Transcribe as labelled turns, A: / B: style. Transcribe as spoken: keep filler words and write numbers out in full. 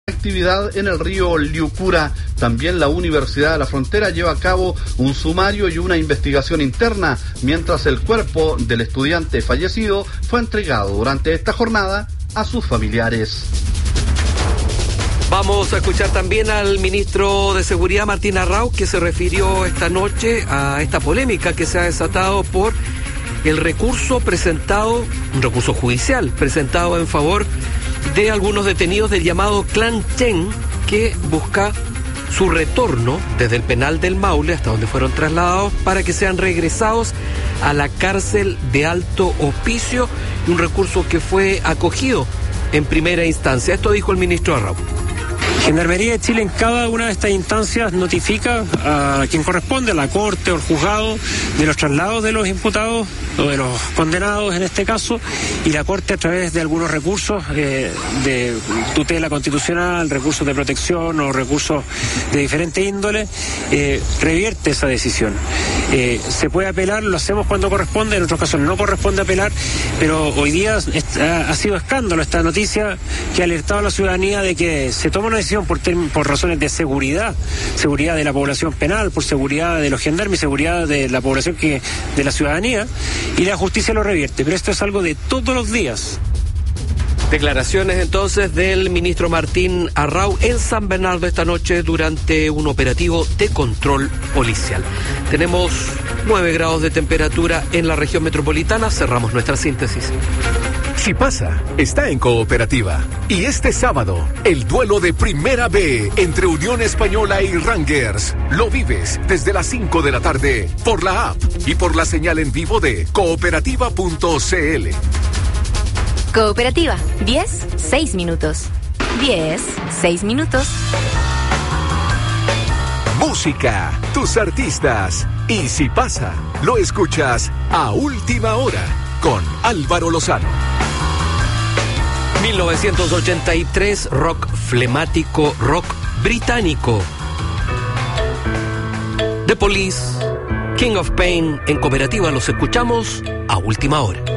A: actividad en el río Liucura. También la Universidad de la Frontera lleva a cabo un sumario y una investigación interna, mientras el cuerpo del estudiante fallecido fue entregado durante esta jornada a sus familiares.
B: Vamos a escuchar también al ministro de Seguridad, Martín Arrau, que se refirió esta noche a esta polémica que se ha desatado por el recurso presentado, un recurso judicial presentado en favor de algunos detenidos del llamado Clan Chen, que busca su retorno desde el penal del Maule, hasta donde fueron trasladados, para que sean regresados a la cárcel de Alto Hospicio, un recurso que fue acogido en primera instancia. Esto dijo el ministro Arrau.
C: Gendarmería de Chile en cada una de estas instancias notifica a quien corresponde, a la Corte o al juzgado, de los traslados de los imputados o de los condenados en este caso, y la Corte a través de algunos recursos eh, de tutela constitucional, recursos de protección o recursos de diferente índole, eh, revierte esa decisión. Eh, se puede apelar, lo hacemos cuando corresponde, en otros casos no corresponde apelar, pero hoy día ha, ha sido escándalo esta noticia que ha alertado a la ciudadanía de que se toma una decisión por, por razones de seguridad, seguridad de la población penal, por seguridad de los gendarmes, seguridad de la población que de la ciudadanía, y la justicia lo revierte, pero esto es algo de todos los días.
B: Declaraciones entonces del ministro Martín Arrau en San Bernardo esta noche durante un operativo de control policial. Tenemos nueve grados de temperatura en la región metropolitana. Cerramos nuestra síntesis.
D: Si pasa, está en Cooperativa. Y este sábado, el duelo de Primera B entre Unión Española y Rangers. Lo vives desde las cinco de la tarde por la app y por la señal en vivo de cooperativa punto c l.
E: Cooperativa, diez, seis minutos. diez, seis minutos.
D: Música, tus artistas. Y si pasa, lo escuchas a última hora con Álvaro Lozano.
B: mil novecientos ochenta y tres, rock flemático, rock británico. The Police, King of Pain, en Cooperativa los escuchamos a última hora.